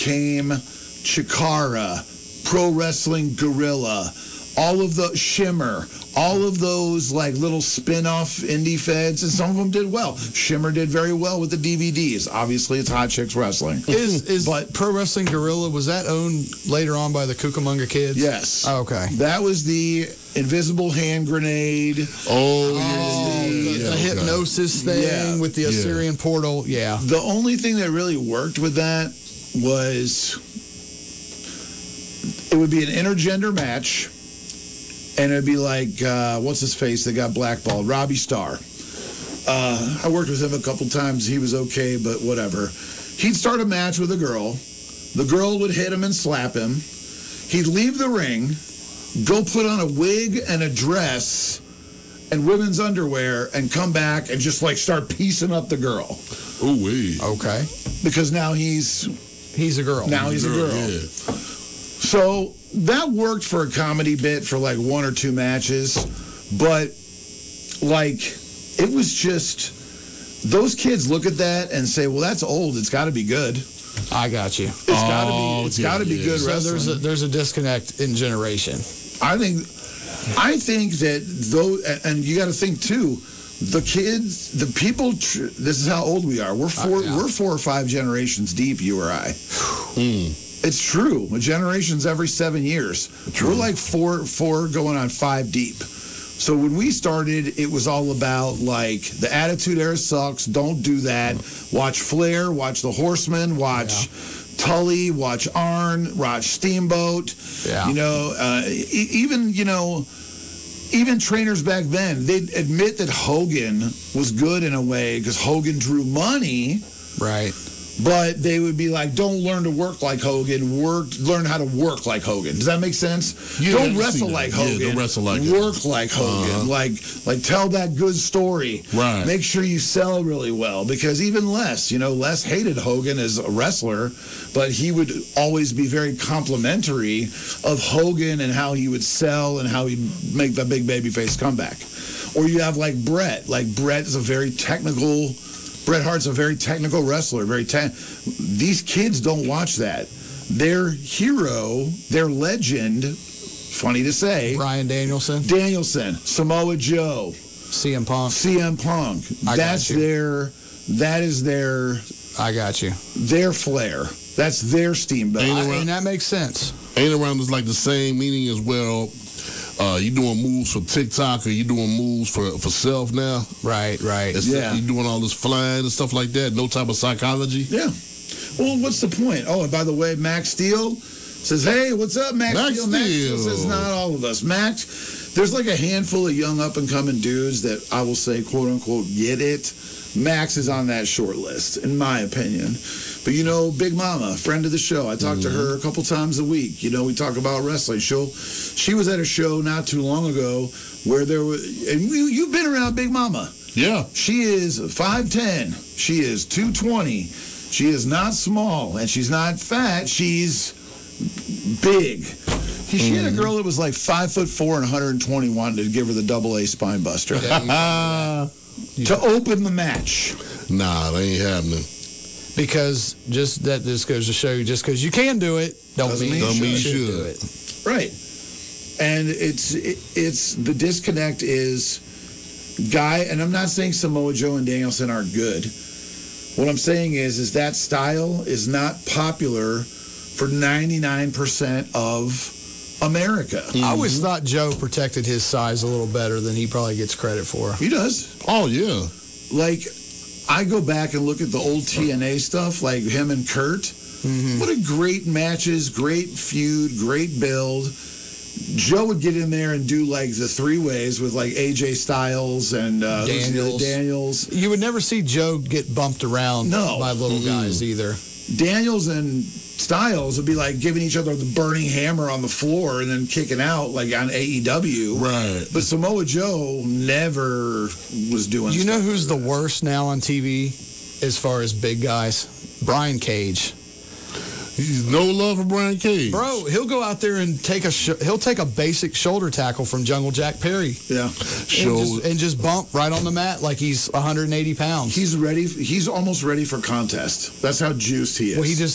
became Chikara, Pro Wrestling Guerrilla, all of the Shimmer, all of those like little spin-off indie feds, and some of them did well. Shimmer did very well with the DVDs. Obviously, it's Hot Chicks Wrestling. But Pro Wrestling Guerrilla, was that owned later on by the Cucamonga Kids? Yes. Oh, okay. That was the invisible hand grenade. The hypnosis thing with the Assyrian portal. Yeah. The only thing that really worked with that was it would be an intergender match. And it'd be like, what's his face that got blackballed? Robbie Starr. I worked with him a couple times. He was okay, but whatever. He'd start a match with a girl. The girl would hit him and slap him. He'd leave the ring, go put on a wig and a dress and women's underwear, and come back and just like start piecing up the girl. Oh, wait. Okay. Because now he's a girl. Now he's a girl. Yeah. So that worked for a comedy bit for like 1 or 2 matches, but like it was just those kids look at that and say, "Well, that's old. It's got to be good." I got you. It's got to be good So wrestling. there's a disconnect in generation. I think that though, and you got to think too. The kids, the people. This is how old we are. We're 4 or 5 generations deep. You or I. It's true. A generation's every 7 years. True. We're like four going on 5 deep. So when we started, it was all about like the Attitude Era sucks. Don't do that. Watch Flair. Watch the Horsemen. Watch Tully. Watch Arn. Watch Steamboat. Yeah. You know, even trainers back then, they'd admit that Hogan was good in a way because Hogan drew money. Right. But they would be like, don't learn to work like Hogan. Learn how to work like Hogan. Does that make sense? Yeah, don't wrestle like Hogan. Yeah, don't wrestle like work like Hogan. Like tell that good story. Right. Make sure you sell really well. Because even Les hated Hogan as a wrestler, but he would always be very complimentary of Hogan and how he would sell and how he'd make the big babyface comeback. Or you have like Bret. Like Bret is a very technical. Bret Hart's a very technical wrestler. These kids don't watch that. Their hero, their legend, funny to say, Bryan Danielson, Samoa Joe, CM Punk. That is their. I got you. Their flair. That's their steamboat. And that makes sense. Ain't around is like the same meaning as well. You doing moves for TikTok or you doing moves for self now? Right. You doing all this flying and stuff like that. No type of psychology. Yeah. Well, what's the point? Oh, and by the way, Max Steel says, "Hey, what's up, Max Steel?" Max Steel says, "Not all of us." Max, there's like a handful of young up and coming dudes that I will say, quote unquote, get it. Max is on that short list, in my opinion. But Big Mama, friend of the show, I talk to her a couple times a week. We talk about wrestling. She was at a show not too long ago where there was, and you've been around Big Mama. Yeah. She is 5'10". She is 220. She is not small, and she's not fat. She's big. She had a girl that was like 5'4" and 120, wanted to give her the AA spine buster. To open the match. Nah, that ain't happening. Because just goes to show you, just because you can do it, don't mean you should do it. Right. And it's the disconnect is and I'm not saying Samoa Joe and Danielson aren't good. What I'm saying is that style is not popular for 99% of America. I always thought Joe protected his size a little better than he probably gets credit for. He does. Oh, yeah. Like, I go back and look at the old TNA stuff, like him and Kurt. Mm-hmm. What a great matches, great feud, great build. Joe would get in there and do like the 3-ways with like AJ Styles and Daniels. You would never see Joe get bumped around by little guys either. Daniels and Styles would be like giving each other the burning hammer on the floor and then kicking out like on AEW. Right. But Samoa Joe never was doing You know who's the worst now on TV as far as big guys? Brian Cage. He's no love for Brian Cage. Bro, he'll go out there and he'll take a basic shoulder tackle from Jungle Jack Perry. Yeah. And just bump right on the mat like he's 180 pounds. He's ready. He's almost ready for contest. That's how juiced he is. Well,